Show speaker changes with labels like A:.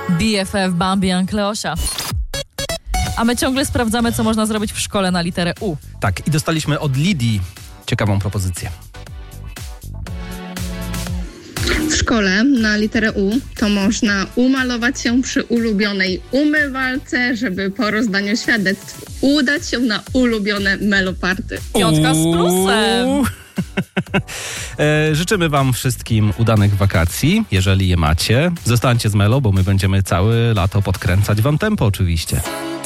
A: BFF, Bambi, Kleosia. A my ciągle sprawdzamy, co można zrobić w szkole na literę U.
B: Tak, i dostaliśmy od Lidii ciekawą propozycję.
C: W szkole na literę U to można umalować się przy ulubionej umywalce, żeby po rozdaniu świadectw udać się na ulubione meloparty.
A: Piątka z plusem.
B: Życzymy wam wszystkim udanych wakacji, jeżeli je macie. Zostańcie z Melo, bo my będziemy całe lato podkręcać wam tempo oczywiście.